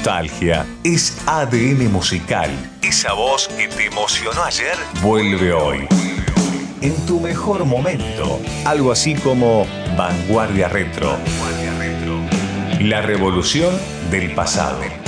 nostalgia, es ADN musical. Esa voz que te emocionó ayer vuelve hoy. En tu mejor momento. Algo así como Vanguardia Retro. La revolución del pasado.